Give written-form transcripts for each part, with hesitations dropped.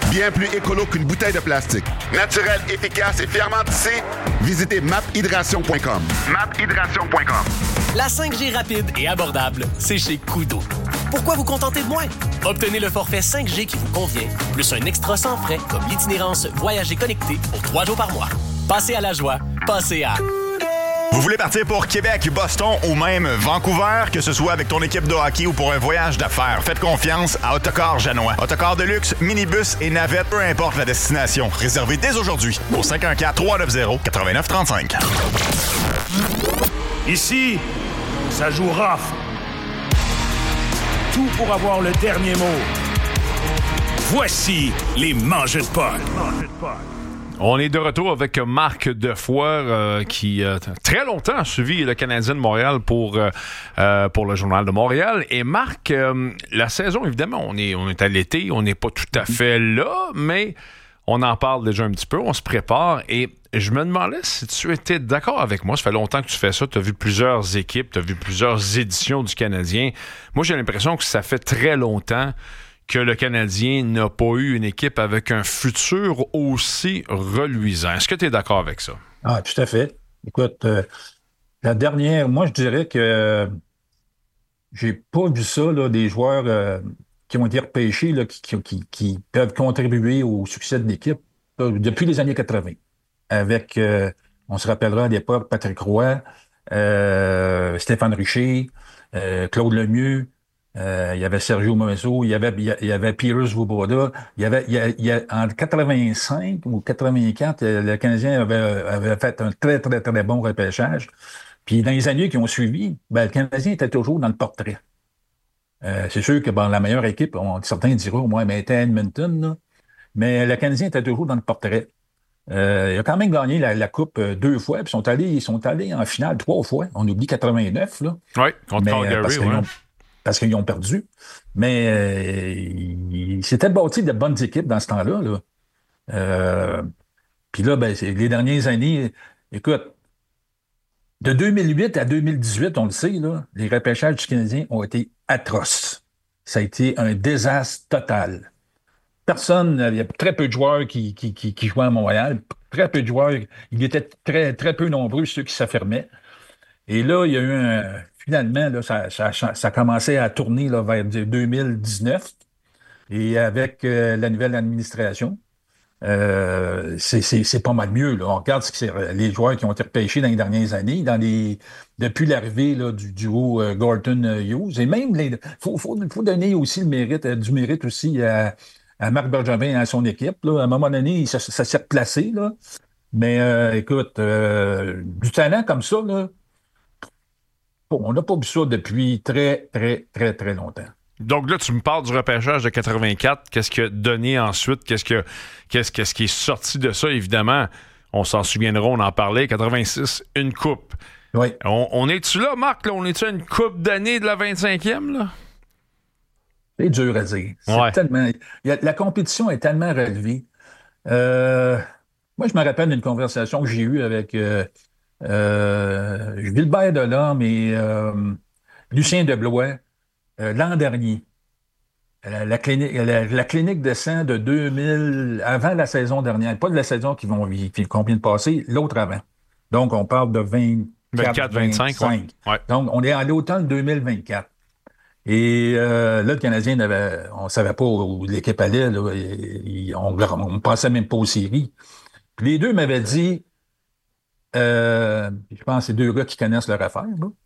Bien plus écolo qu'une bouteille de plastique. Naturel, efficace et fièrement tissé, visitez maphydration.com. Maphydration.com. La 5G rapide et abordable, c'est chez Koodo. Pourquoi vous contenter de moins? Obtenez le forfait 5G qui vous convient, plus un extra sans frais comme l'itinérance Voyager connecté pour 3 jours par mois. Passez à la joie, passez à... Vous voulez partir pour Québec, Boston ou même Vancouver, que ce soit avec ton équipe de hockey ou pour un voyage d'affaires, faites confiance à Autocar Janois. Autocar de luxe, minibus et navette, peu importe la destination. Réservez dès aujourd'hui au 514-390-8935. Ici, ça joue rough. Tout pour avoir le dernier mot. Voici les Mangeux de Pod. On est de retour avec Marc Defoy qui très longtemps a suivi le Canadien de Montréal pour le Journal de Montréal. Et Marc, la saison, évidemment, on est à l'été, on n'est pas tout à fait là, mais on en parle déjà un petit peu, on se prépare. Et je me demandais si tu étais d'accord avec moi. Ça fait longtemps que tu fais ça, tu as vu plusieurs équipes, tu as vu plusieurs éditions du Canadien. Moi, j'ai l'impression que ça fait très longtemps que le Canadien n'a pas eu une équipe avec un futur aussi reluisant. Est-ce que tu es d'accord avec ça? Ah, tout à fait. Écoute, la dernière, moi, je dirais que j'ai pas vu ça, là, des joueurs qui ont été repêchés, là, qui peuvent contribuer au succès de l'équipe depuis les années 80. Avec, on se rappellera à l'époque, Patrick Roy, Stéphane Richer, Claude Lemieux, il y avait Sergio Moiseau, il y avait Pires Svoboda. En 85 ou 84, le Canadien avait fait un très, très, très bon repêchage. Puis dans les années qui ont suivi, le Canadien était toujours dans le portrait. C'est sûr que la meilleure équipe, certains diront, moi, mais était Edmonton, là. Mais le Canadien était toujours dans le portrait. Il a quand même gagné la Coupe 2 fois, puis ils sont allés en finale 3 fois. On oublie 89, là. Oui, contre Calgary, parce qu'ils ont perdu. Mais il s'était bâti de bonnes équipes dans ce temps-là. Là. Puis là, les dernières années, écoute, de 2008 à 2018, on le sait, là, les repêchages du Canadien ont été atroces. Ça a été un désastre total. Il y a très peu de joueurs qui jouaient à Montréal. Très peu de joueurs. Il était très, très peu nombreux, ceux qui s'affirmaient. Et là, il y a eu finalement, là, ça commençait à tourner là, vers 2019. Et avec la nouvelle administration, c'est pas mal mieux. Là. On regarde les joueurs qui ont été repêchés dans les dernières années, depuis l'arrivée là, du duo Gorton-Hughes. Et même, faut donner aussi du mérite aussi à Marc Bergevin et à son équipe. Là. À un moment donné, ça s'est replacé. Là. Mais écoute, du talent comme ça, là, on n'a pas vu ça depuis très, très, très, très longtemps. Donc là, tu me parles du repêchage de 84. Qu'est-ce qui a donné ensuite? Qu'est-ce qui est sorti de ça? Évidemment, on s'en souviendra, on en parlait. 86, une coupe. Oui. On est-tu là, Marc? Là? On est-tu à une coupe d'année de la 25e? Là? C'est dur à dire. La compétition est tellement relevée. Moi, je me rappelle d'une conversation que j'ai eue avec Gilbert Delorme et Lucien Deblois l'an dernier. La clinique de sang de 2000, avant la saison dernière, pas de la saison qui vient de passer, l'autre avant. Donc, on parle de 24-25. Ouais. Donc, on est à l'automne 2024. Et là, le Canadien, on ne savait pas où l'équipe allait. Là, on ne pensait même pas aux séries. Puis les deux m'avaient dit, je pense que c'est deux gars qui connaissent leur affaire,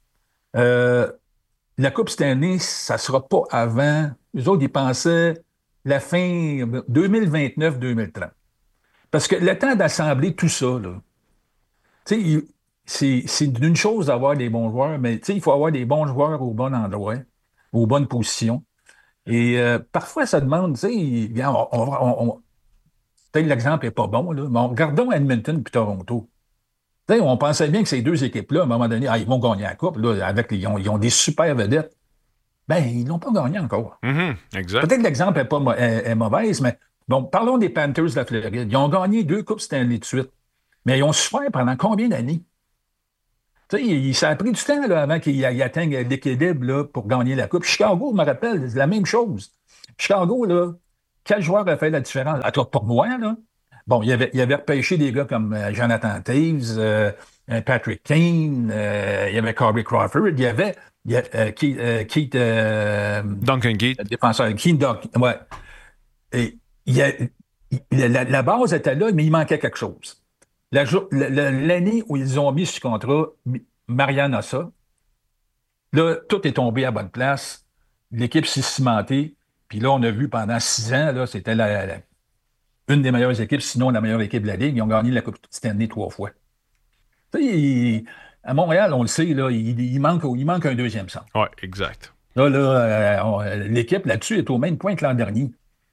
la Coupe cette année, ça ne sera pas avant. Eux autres, ils pensaient la fin 2029-2030. Parce que le temps d'assembler tout ça, là, tu sais, c'est d'une chose d'avoir des bons joueurs, mais il faut avoir des bons joueurs au bon endroit, aux bonnes positions. Et parfois, ça demande, tu sais, peut-être l'exemple n'est pas bon, là, mais regardons Edmonton et Toronto. T'sais, on pensait bien que ces deux équipes-là, à un moment donné, ils vont gagner la Coupe. Là, ils ont des super vedettes. Ils n'ont pas gagné encore. Exact. Peut-être que l'exemple est mauvaise, mais bon, parlons des Panthers de la Floride. Ils ont gagné 2 Coupes Stanley de suite. Mais ils ont souffert pendant combien d'années? Ça a pris du temps là, avant qu'ils atteignent l'équilibre là, pour gagner la Coupe. Chicago, je me rappelle, c'est la même chose. Chicago, là, quel joueur a fait la différence? En tout cas, pour moi, là, bon, il avait repêché des gars comme Jonathan Taves, Patrick Kane, il y avait Corey Crawford, Keith, Duncan Keith. défenseur, Keith Duncan, ouais. Et la base était là, mais il manquait quelque chose. L'année où ils ont mis ce contrat, Marianne Ossa, là, tout est tombé à bonne place. L'équipe s'est cimentée. Puis là, on a vu pendant 6 ans, là, c'était une des meilleures équipes, sinon la meilleure équipe de la Ligue. Ils ont gagné la Coupe Stanley 3 fois. Tu sais, à Montréal, on le sait, là, il manque un deuxième centre. Oui, exact. Là, l'équipe là-dessus est au même point que l'an dernier.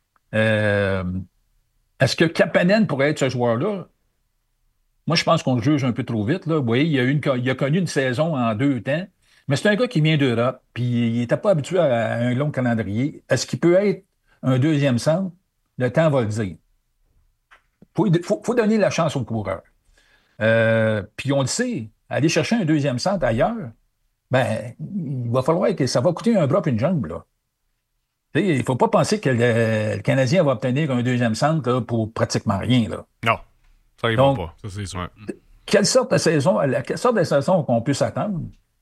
Est-ce que Kapanen pourrait être ce joueur-là? Moi, je pense qu'on le juge un peu trop vite. Là. Vous voyez, il a connu une saison en 2 temps, mais c'est un gars qui vient d'Europe, puis il n'était pas habitué à un long calendrier. Est-ce qu'il peut être un deuxième centre? Le temps va le dire. Il faut donner la chance aux coureurs. Puis on le sait, aller chercher un deuxième centre ailleurs, ben, il va falloir que ça va coûter un bras et une jambe, là. Il ne faut pas penser que le Canadien va obtenir un deuxième centre là, pour pratiquement rien. Là. Non, ça ne va pas. Ça, c'est sûr. Quelle sorte de saison qu'on puisse attendre?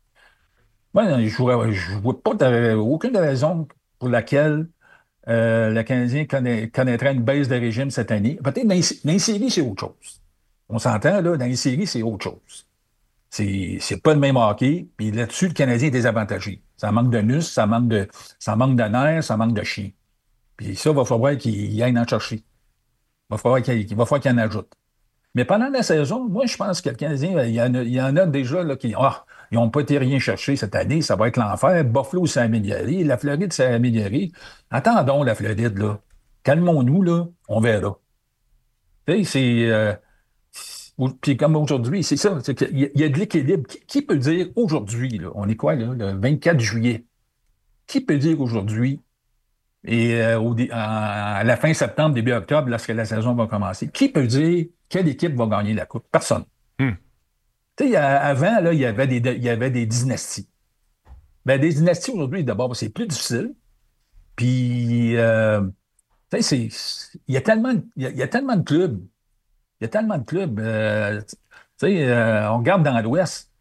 Moi, je ne vois pas aucune raison pour laquelle le Canadien connaîtrait une baisse de régime cette année. Peut-être dans les séries, c'est autre chose. On s'entend, là, dans les séries, c'est autre chose. C'est pas le même hockey, puis là-dessus, le Canadien est désavantagé. Ça manque de muscles, ça manque de nerfs, ça manque de chien. Puis ça, il va falloir qu'il aille en chercher. Il va falloir qu'il en ajoute. Mais pendant la saison, moi, je pense que le Canadien, il y en a déjà là, qui n'ont pas été rien chercher cette année. Ça va être l'enfer. Buffalo s'est amélioré. La Floride s'est améliorée. Attendons la Floride, là. Calmons-nous, là. On verra. Tu sais, puis comme aujourd'hui, c'est ça. Il y a de l'équilibre. Qui peut dire aujourd'hui, là, on est quoi, là, le 24 juillet? Qui peut dire aujourd'hui, et à la fin septembre, début octobre, lorsque la saison va commencer, qui peut dire quelle équipe va gagner la Coupe? Personne. Tu sais, avant, là, il y avait des dynasties. Ben, des dynasties aujourd'hui, d'abord, c'est plus difficile. Puis, tu sais, il y a tellement de clubs. Il y a tellement de clubs. Tu sais, on regarde dans l'Ouest.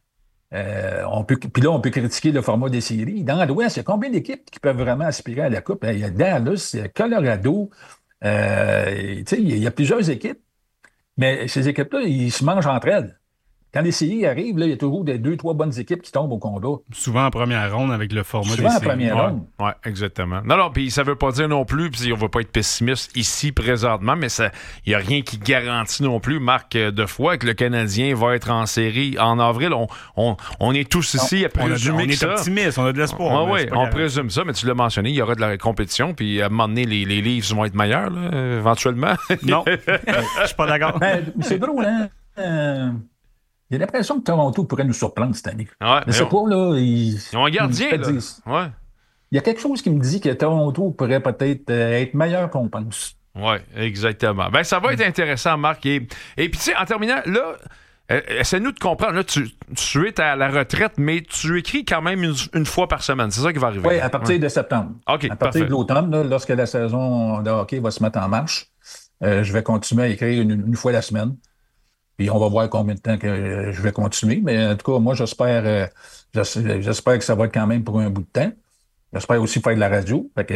Puis là, on peut critiquer le format des séries. Dans l'Ouest, il y a combien d'équipes qui peuvent vraiment aspirer à la Coupe? Il y a Dallas, il y a Colorado. Tu sais, il y a plusieurs équipes. Mais ces équipes-là, ils se mangent entre elles. Quand les séries arrivent, là, il y a toujours 2-3 bonnes équipes qui tombent au combat. Souvent en première ronde avec le format des séries. Souvent en séries. première ronde. Oui, exactement. Non, puis ça ne veut pas dire non plus, puis on ne va pas être pessimiste ici présentement, mais il n'y a rien qui garantit non plus, Marc, de foi, que le Canadien va être en série en avril. On est tous ici à présumer on est optimistes, on a de l'espoir. Oui, on présume ça, mais tu l'as mentionné, il y aura de la compétition, puis à un moment donné, les livres vont être meilleurs, là, éventuellement. Non, je suis pas d'accord. Ben, c'est drôle, hein? J'ai l'impression que Toronto pourrait nous surprendre cette année. Ouais, mais c'est pas, là. Ils ont un gardien, là. Ouais. Il y a quelque chose qui me dit que Toronto pourrait peut-être être meilleur qu'on pense. Oui, exactement. Ben, ça va être intéressant, Marc. Et puis, tu sais, en terminant, là, essaie-nous de comprendre. Là, tu es à la retraite, mais tu écris quand même une fois par semaine. C'est ça qui va arriver. Oui, à partir de septembre. OK, à partir de l'automne, là, lorsque la saison de hockey va se mettre en marche, je vais continuer à écrire une fois la semaine. Puis on va voir combien de temps que je vais continuer. Mais en tout cas, moi, j'espère que ça va être quand même pour un bout de temps. J'espère aussi faire de la radio. Fait que,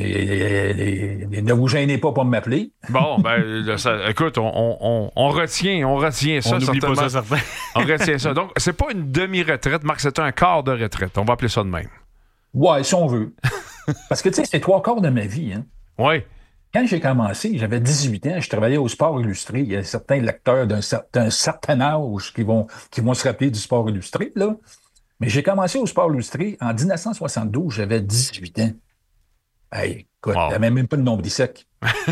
ne vous gênez pas pour m'appeler. Bon, ben, écoute, on retient ça. On n'oublie pas ça, certain. On retient ça. Donc, c'est pas une demi-retraite, Marc, c'est un quart de retraite. On va appeler ça de même. Ouais, si on veut. Parce que, tu sais, c'est 3/4 de ma vie. Hein. Oui. Quand j'ai commencé, j'avais 18 ans, je travaillais au Sport Illustré. Il y a certains lecteurs d'un certain âge qui vont se rappeler du Sport Illustré, là. Mais j'ai commencé au Sport Illustré en 1972, j'avais 18 ans. Hey, écoute, wow. j'avais même pas de nombril sec.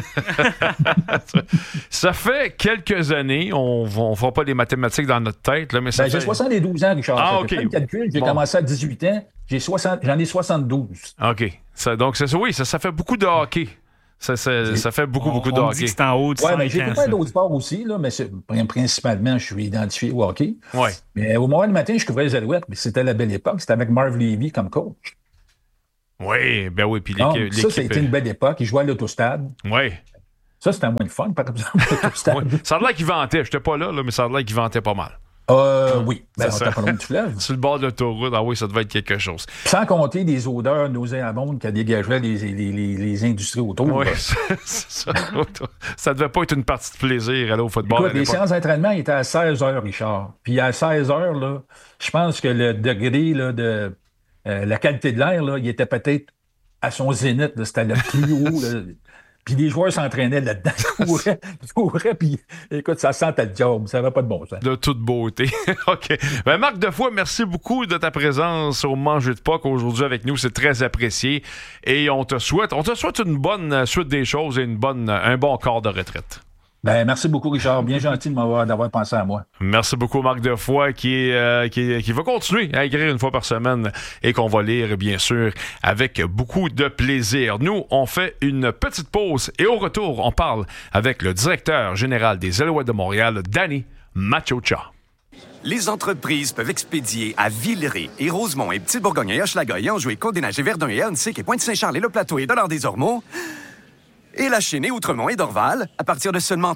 Ça fait quelques années, on ne fera pas des mathématiques dans notre tête, là, mais ça fait... J'ai 72 ans, Richard. Ah, OK. Fais le calcul, j'ai commencé à 18 ans, j'en ai 72. OK. Donc, ça fait beaucoup de hockey. Ça fait beaucoup de on hockey. Dit que c'est en haut de ouais, 5 mais j'ai ans, fait d'autres sports aussi, là, mais principalement, je suis identifié au hockey. Ouais. Mais au moment du matin, je couvrais les Alouettes, mais c'était la belle époque. C'était avec Marv Levy comme coach. Oui, ben oui. Puis Donc, l'équipe. ça a été une belle époque. Il jouait à l'autostade. Oui. Ça, c'était moins le fun, par exemple, l'autostade. Oui. Ça a l'air qu'il vantait. J'étais pas là, mais ça a l'air qu'il vantait pas mal. Oui. Ben, on était pas loin du fleuve. Sur le bord de l'autoroute, ah oui, ça devait être quelque chose. Sans compter des odeurs nauséabondes qui dégageaient les industries autour. Oui, ça devait pas être une partie de plaisir aller au football. Écoute, les séances d'entraînement étaient à 16 heures, Richard. Puis à 16 heures, là, je pense que le degré là, de la qualité de l'air, là, il était peut-être à son zénith. Là, c'était le plus haut. Là. Puis les joueurs s'entraînaient là-dedans, ils couraient, puis écoute, ça sentait le job, ça n'avait pas de bon sens. De toute beauté. OK. Ben, Marc Defoy, merci beaucoup de ta présence au Manger de Pâques aujourd'hui avec nous, c'est très apprécié. Et on te souhaite une bonne suite des choses et un bon corps de retraite. Ben, merci beaucoup, Richard. Bien gentil d'avoir pensé à moi. Merci beaucoup, Marc Defoy, qui va continuer à écrire une fois par semaine et qu'on va lire, bien sûr, avec beaucoup de plaisir. Nous, on fait une petite pause et au retour, on parle avec le directeur général des Alouettes de Montréal, Danny Maciocia. Les entreprises peuvent expédier à Villeray et Rosemont et Petite-Bourgogne et Hochelaga et Anjou et Côte-des-Neiges et Verdun et Huntsic et Pointe-Saint-Charles et Le Plateau et Dollard-des-Ormeaux et La Chênaie, Outremont et Dorval à partir de seulement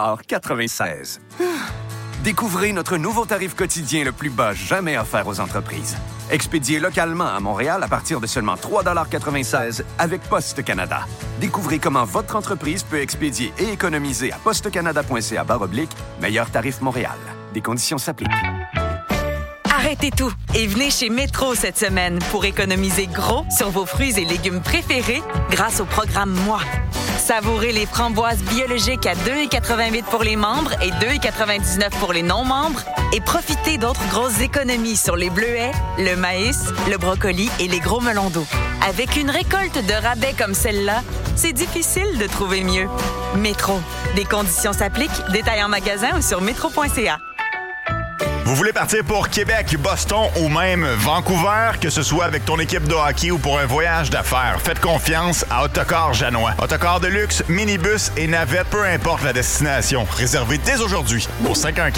3,96 $. Découvrez notre nouveau tarif quotidien le plus bas jamais offert aux entreprises. Expédié localement à Montréal à partir de seulement 3,96 $ avec Poste Canada. Découvrez comment votre entreprise peut expédier et économiser à postecanada.ca/meilleur tarif Montréal. Des conditions s'appliquent. Arrêtez tout et venez chez Métro cette semaine pour économiser gros sur vos fruits et légumes préférés grâce au programme Moi. Savourez les framboises biologiques à 2,88 pour les membres et 2,99 pour les non-membres et profitez d'autres grosses économies sur les bleuets, le maïs, le brocoli et les gros melons d'eau. Avec une récolte de rabais comme celle-là, c'est difficile de trouver mieux. Métro. Des conditions s'appliquent. Détails en magasin ou sur métro.ca. Vous voulez partir pour Québec, Boston ou même Vancouver, que ce soit avec ton équipe de hockey ou pour un voyage d'affaires, faites confiance à Autocar Janois. Autocar de luxe, minibus et navette, peu importe la destination. Réservez dès aujourd'hui au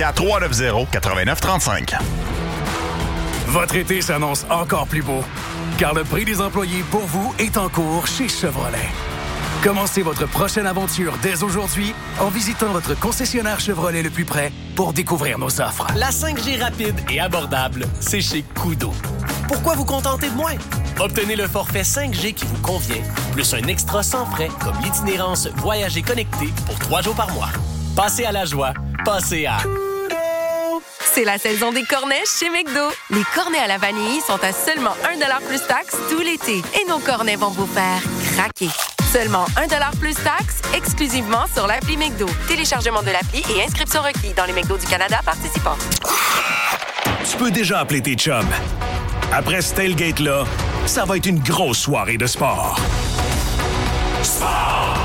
514-390-8935. Votre été s'annonce encore plus beau, car le prix des employés pour vous est en cours chez Chevrolet. Commencez votre prochaine aventure dès aujourd'hui en visitant votre concessionnaire Chevrolet le plus près pour découvrir nos offres. La 5G rapide et abordable, c'est chez Koodo. Pourquoi vous contenter de moins? Obtenez le forfait 5G qui vous convient, plus un extra sans frais comme l'itinérance Voyager connecté pour 3 jours par mois. Passez à la joie, passez à... C'est la saison des cornets chez McDo. Les cornets à la vanille sont à seulement 1$ plus taxes tout l'été. Et nos cornets vont vous faire craquer. Seulement 1$ plus taxes, exclusivement sur l'appli McDo. Téléchargement de l'appli et inscription requis dans les McDo du Canada participants. Tu peux déjà appeler tes chums. Après ce tailgate-là, ça va être une grosse soirée de sport. Sport!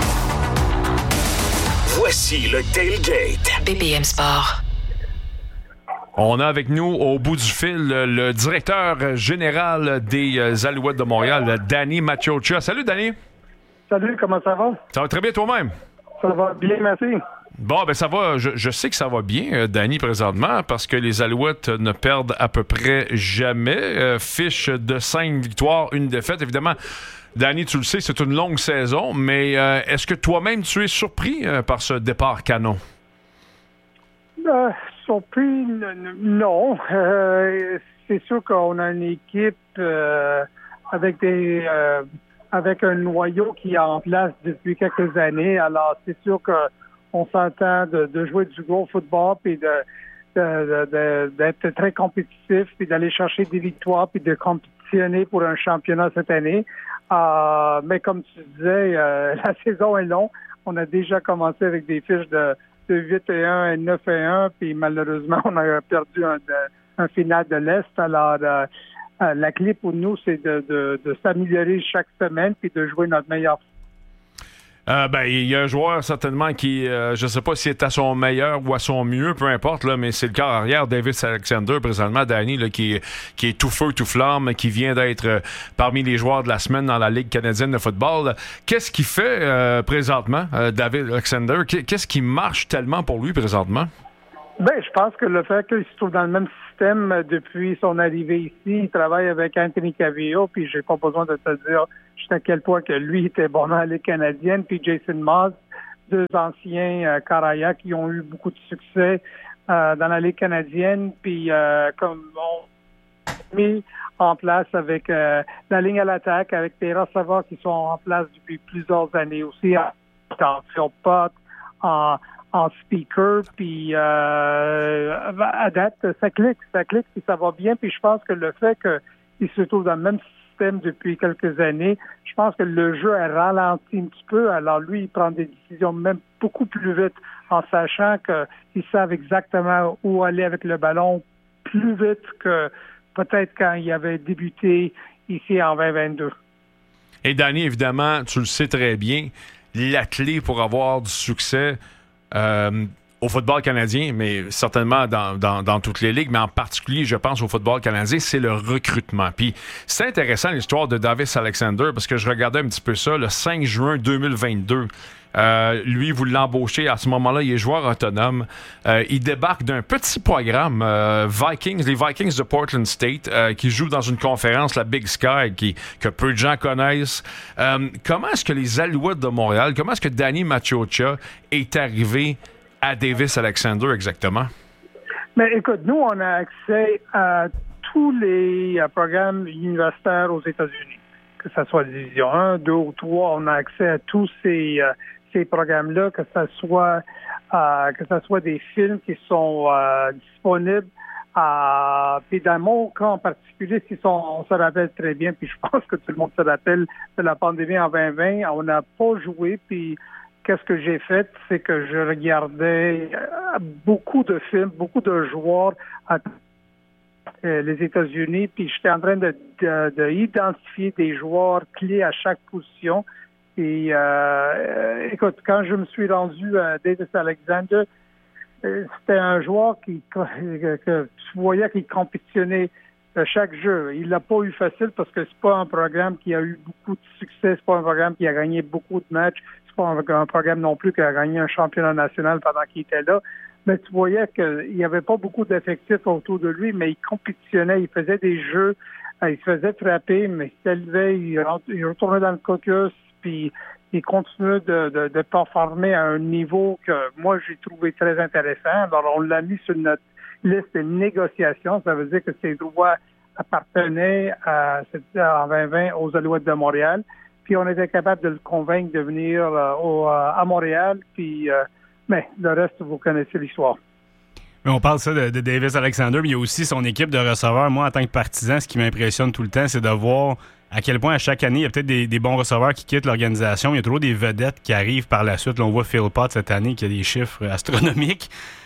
Voici le tailgate. BPM Sport. On a avec nous, au bout du fil, le directeur général des Alouettes de Montréal, Danny Maciocia. Salut, Danny. Salut, comment ça va? Ça va très bien toi-même? Ça va bien, merci. Bon, ben ça va. Je sais que ça va bien, Danny, présentement, parce que les Alouettes ne perdent à peu près jamais. Fiche de 5 victoires, 1 défaite. Évidemment, Danny, tu le sais, c'est une longue saison, mais est-ce que toi-même, tu es surpris par ce départ canon? Surpris, non. C'est sûr qu'on a une équipe avec un noyau qui est en place depuis quelques années. Alors, c'est sûr qu'on s'entend de jouer du gros football puis d'être très compétitif puis d'aller chercher des victoires puis de compétitionner pour un championnat cette année. Mais comme tu disais, la saison est longue. On a déjà commencé avec des fiches de 8-1 et 9-1, puis malheureusement, on a perdu un final de l'Est. Alors, la clé pour nous, c'est de s'améliorer chaque semaine puis de jouer notre meilleur. Il y a un joueur certainement qui, je ne sais pas s'il est à son meilleur ou à son mieux, peu importe, là, mais c'est le quart arrière, Davis Alexander, présentement, Danny, là, qui est tout feu, tout flamme, qui vient d'être parmi les joueurs de la semaine dans la Ligue canadienne de football. Qu'est-ce qu'il fait présentement, David Alexander? Qu'est-ce qui marche tellement pour lui présentement? Je pense que le fait qu'il se trouve dans le même système depuis son arrivée ici. Il travaille avec Anthony Cavillo, puis j'ai pas besoin de te dire jusqu'à quel point que lui était bon dans la Ligue canadienne, puis Jason Moss, deux anciens Caraya qui ont eu beaucoup de succès dans la Ligue canadienne, puis comme on mis en place avec la ligne à l'attaque, avec des receveurs qui sont en place depuis plusieurs années aussi, en field pot, en speaker, puis à date, ça clique, puis ça va bien, puis je pense que le fait qu'il se trouve dans le même système depuis quelques années, je pense que le jeu a ralenti un petit peu, alors lui, il prend des décisions même beaucoup plus vite, en sachant qu'ils savent exactement où aller avec le ballon plus vite que peut-être quand il avait débuté ici en 2022. Et Danny, évidemment, tu le sais très bien, la clé pour avoir du succès au football canadien, mais certainement dans toutes les ligues, mais en particulier, je pense, au football canadien, c'est le recrutement. Puis c'est intéressant l'histoire de Davis Alexander, parce que je regardais un petit peu ça, le 5 juin 2022. Lui, vous l'embauchez à ce moment-là, il est joueur autonome. Il débarque d'un petit programme les Vikings de Portland State, qui jouent dans une conférence, la Big Sky, que peu de gens connaissent. Comment est-ce que les Alouettes de Montréal, comment est-ce que Danny Maciocia est arrivé à Davis Alexander exactement? Mais écoute, nous, on a accès à tous les programmes universitaires aux États-Unis, que ce soit Division 1, 2 ou 3, on a accès à tous ces programmes-là, que ce soit des films qui sont disponibles. Puis dans mon cas en particulier, on se rappelle très bien, puis je pense que tout le monde se rappelle de la pandémie en 2020, on n'a pas joué, puis qu'est-ce que j'ai fait, c'est que je regardais beaucoup de films, beaucoup de joueurs à les États-Unis, puis j'étais en train de identifier des joueurs clés à chaque position. Et écoute, quand je me suis rendu à Davis Alexander, c'était un joueur que tu voyais qu'il compétitionnait chaque jeu. Il l'a pas eu facile parce que c'est pas un programme qui a eu beaucoup de succès, c'est pas un programme qui a gagné beaucoup de matchs, c'est pas un programme non plus qui a gagné un championnat national pendant qu'il était là. Mais tu voyais qu'il n'y avait pas beaucoup d'effectifs autour de lui, mais il compétitionnait, il faisait des jeux, il se faisait frapper, mais il s'élevait, il retournait dans le caucus, puis il continuait de performer à un niveau que moi j'ai trouvé très intéressant. Alors on l'a mis sur notre liste de négociations, ça veut dire que ses droits appartenaient en 2020 aux Alouettes de Montréal, puis on était capable de le convaincre de venir à Montréal, puis mais le reste, vous connaissez l'histoire. Mais on parle ça de Davis Alexander, mais il y a aussi son équipe de receveurs. Moi, en tant que partisan, ce qui m'impressionne tout le temps, c'est de voir à quel point à chaque année, il y a peut-être des bons receveurs qui quittent l'organisation. Il y a toujours des vedettes qui arrivent par la suite. Là, on voit Phil Pott cette année qui a des chiffres astronomiques.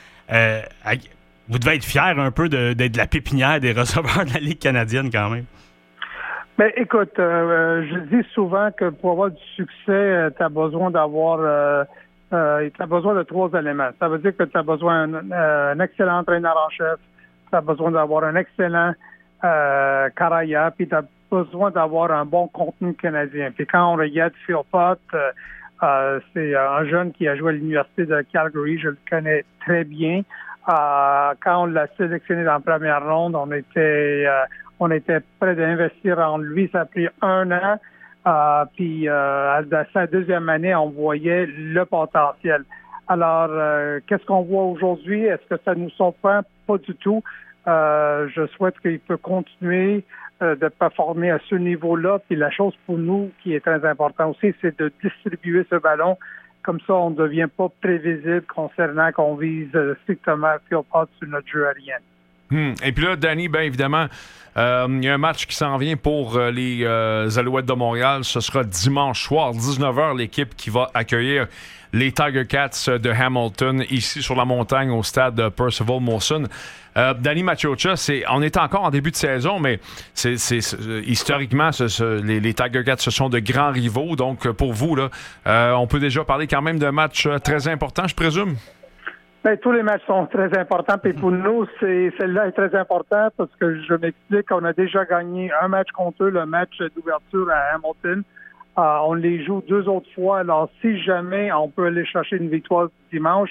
Vous devez être fiers un peu d'être la pépinière des receveurs de la Ligue canadienne quand même. Ben, écoute, je dis souvent que pour avoir du succès, tu as besoin d'avoir... tu as besoin de 3 éléments. Ça veut dire que tu as besoin d'un excellent entraîneur en chef, tu as besoin d'avoir un excellent carrière, puis tu as besoin d'avoir un bon contenu canadien. Puis quand on regarde Phil Pott, c'est un jeune qui a joué à l'Université de Calgary, je le connais très bien. Quand on l'a sélectionné dans la première ronde, on était prêt d'investir en lui. Ça a pris 1 an. Puis à sa deuxième année, on voyait le potentiel. Alors, qu'est-ce qu'on voit aujourd'hui? Est-ce que ça nous surprend? Pas du tout. Je souhaite qu'il peut continuer de performer à ce niveau-là. Puis la chose pour nous qui est très importante aussi, c'est de distribuer ce ballon. Comme ça, on ne devient pas prévisible concernant qu'on vise strictement Phil Pott sur notre jeu aérien. Et puis là, Danny, bien évidemment, il y a un match qui s'en vient pour les Alouettes de Montréal. Ce sera dimanche soir, 19h, l'équipe qui va accueillir les Tiger Cats de Hamilton, ici sur la montagne au stade Percival Molson. Danny Maciocia, on est encore en début de saison, mais historiquement, les Tiger Cats, ce sont de grands rivaux. Donc, pour vous, là, on peut déjà parler quand même d'un match très important, je présume? Ben, tous les matchs sont très importants, puis pour nous, celle-là est très important parce que je m'explique qu'on a déjà gagné un match contre eux, le match d'ouverture à Hamilton. On les joue 2 autres fois, alors si jamais on peut aller chercher une victoire dimanche,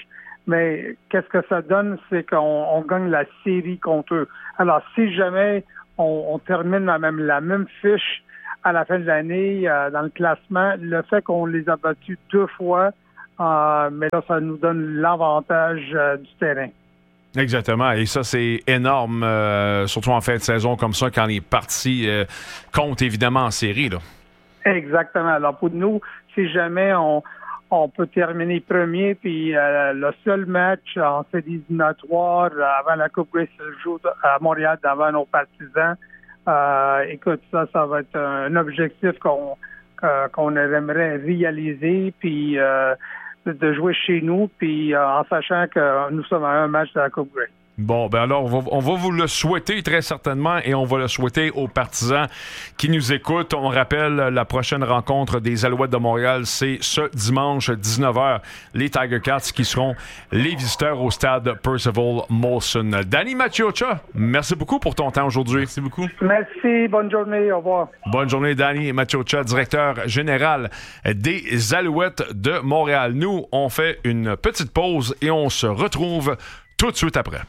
mais qu'est-ce que ça donne, c'est qu'on gagne la série contre eux. Alors, si jamais on termine la même fiche à la fin de l'année dans le classement, le fait qu'on les a battus 2 fois, mais là, ça nous donne l'avantage du terrain. Exactement. Et ça, c'est énorme, surtout en fin de saison comme ça, quand les parties comptent évidemment en série, là. Exactement. Alors, pour nous, si jamais on peut terminer premier, puis le seul match en séries éliminatoires avant la Coupe Grey se joue à Montréal devant nos partisans, écoute, ça va être un objectif qu'on aimerait réaliser, puis de jouer chez nous, puis en sachant que nous sommes à un match de la Coupe Grey. Bon, ben alors, on va vous le souhaiter très certainement et on va le souhaiter aux partisans qui nous écoutent. On rappelle, la prochaine rencontre des Alouettes de Montréal, c'est ce dimanche 19h. Les Tiger Cats qui seront les visiteurs au stade Percival Molson. Danny Maciocia, merci beaucoup pour ton temps aujourd'hui. Merci beaucoup. Merci, bonne journée, au revoir. Bonne journée, Danny Maciocia, directeur général des Alouettes de Montréal. Nous, on fait une petite pause et on se retrouve tout de suite après.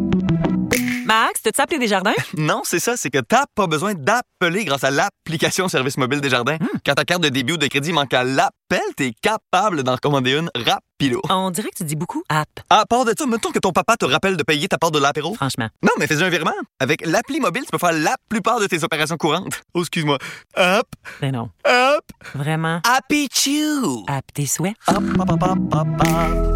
Max, t'as-tu appelé Desjardins? Non, c'est ça, c'est que t'as pas besoin d'appeler grâce à l'application Service mobile Desjardins. Quand ta carte de débit ou de crédit manque à l'appel, t'es capable d'en recommander une rapido. On dirait que tu dis beaucoup app. À part de ça, mettons que ton papa te rappelle de payer ta part de l'apéro. Franchement. Non, mais fais un virement. Avec l'appli mobile, tu peux faire la plupart de tes opérations courantes. Oh, excuse-moi. Hop. Ben non. Hop. Vraiment. Happy Chew. App tes souhaits. Hop, hop, hop, hop, hop, hop.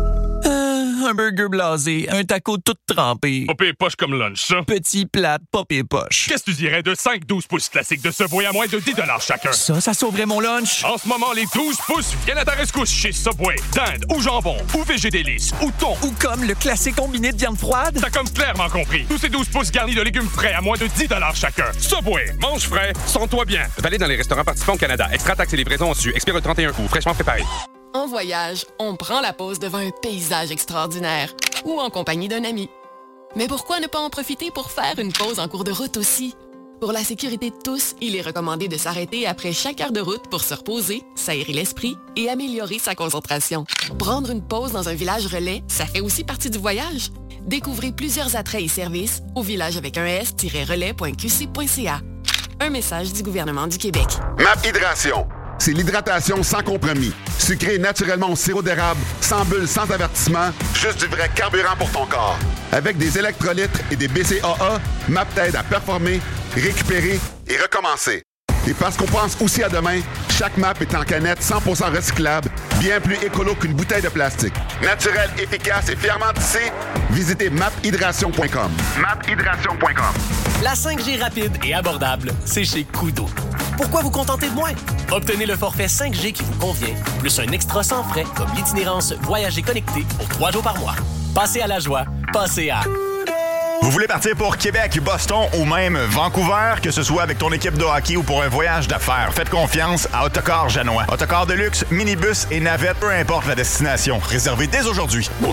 Un burger blasé, un taco tout trempé. Pas pire poche comme lunch, ça. Petit plat, pas pire poche. Qu'est-ce que tu dirais de 5-12 pouces classiques de Subway à moins de 10 $ chacun? Ça sauverait mon lunch. En ce moment, les 12 pouces viennent à ta rescousse chez Subway. Dinde ou jambon, ou végé délice, ou thon. Ou comme le classique combiné de viande froide. T'as comme clairement compris. Tous ces 12 pouces garnis de légumes frais à moins de 10 $ chacun. Subway, mange frais, sens-toi bien. Valide dans les restaurants participants au Canada. Extra taxes et livraison au su. Expire le 31 août. Fraîchement préparé. En voyage, on prend la pause devant un paysage extraordinaire ou en compagnie d'un ami. Mais pourquoi ne pas en profiter pour faire une pause en cours de route aussi? Pour la sécurité de tous, il est recommandé de s'arrêter après chaque heure de route pour se reposer, s'aérer l'esprit et améliorer sa concentration. Prendre une pause dans un village relais, ça fait aussi partie du voyage. Découvrez plusieurs attraits et services au village avec un s-relais.qc.ca. Un message du gouvernement du Québec. MAP Hydration. C'est l'hydratation sans compromis. Sucré naturellement au sirop d'érable, sans bulles, sans avertissement, juste du vrai carburant pour ton corps. Avec des électrolytes et des BCAA, MAP t'aide à performer, récupérer et recommencer. Et parce qu'on pense aussi à demain, chaque MAP est en canette 100% recyclable, bien plus écolo qu'une bouteille de plastique. Naturel, efficace et fièrement tissé, visitez maphydration.com. Maphydration.com. La 5G rapide et abordable, c'est chez Koodo. Pourquoi vous contenter de moins? Obtenez le forfait 5G qui vous convient, plus un extra sans frais comme l'itinérance Voyager connecté pour 3 jours par mois. Passez à la joie, passez à... Vous voulez partir pour Québec, Boston ou même Vancouver, que ce soit avec ton équipe de hockey ou pour un voyage d'affaires, faites confiance à Autocar Janois. Autocar de luxe, minibus et navette, peu importe la destination. Réservez dès aujourd'hui au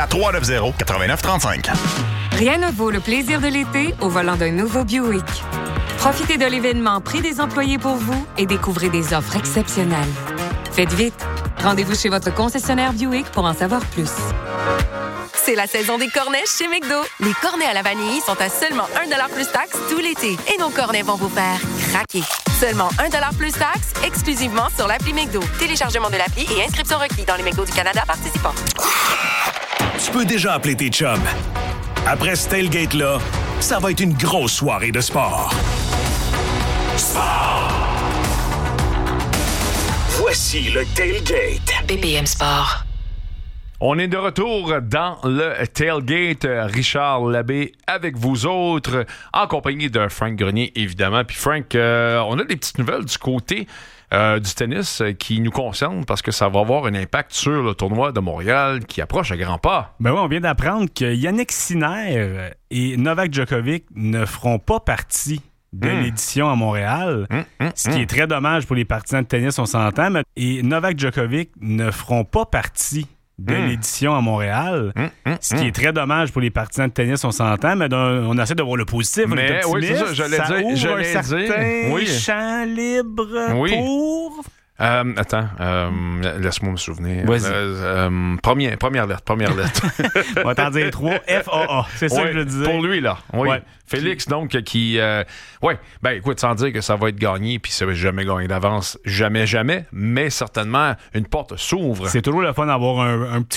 514-390-8935. Rien ne vaut le plaisir de l'été au volant d'un nouveau Buick. Profitez de l'événement Prix des employés pour vous et découvrez des offres exceptionnelles. Faites vite. Rendez-vous chez votre concessionnaire Buick pour en savoir plus. C'est la saison des cornets chez McDo. Les cornets à la vanille sont à seulement 1$ plus taxe tout l'été. Et nos cornets vont vous faire craquer. Seulement 1$ plus taxe, exclusivement sur l'appli McDo. Téléchargement de l'appli et inscription requis dans les McDo du Canada participants. Tu peux déjà appeler tes chums. Après ce tailgate-là, ça va être une grosse soirée de sport. Sport! Voici le tailgate. BPM Sport. On est de retour dans le tailgate. Richard Labbé avec vous autres, en compagnie de Frank Grenier, évidemment. Puis Frank, on a des petites nouvelles du côté du tennis qui nous concernent parce que ça va avoir un impact sur le tournoi de Montréal qui approche à grands pas. Ben oui, on vient d'apprendre que Yannick Sinner et Novak Djokovic ne feront pas partie de l'édition à Montréal, ce qui est très dommage pour les partisans de tennis, on s'entend. Et Novak Djokovic ne feront pas partie de l'édition à Montréal, ce qui est très dommage pour les partisans de tennis, on s'entend, mais on essaie de voir le positif, on est optimiste. Oui, c'est ça, ça ouvre un certain champ libre pour... Attends, laisse-moi me souvenir. Vas-y. Première lettre. On va t'en dire 3. FAA. C'est ça que je disais. Pour lui, là. Oui. Ouais. Félix, donc, qui... écoute, sans dire que ça va être gagné, puis ça va jamais gagner d'avance, jamais, mais certainement, une porte s'ouvre. C'est toujours le fun d'avoir un petit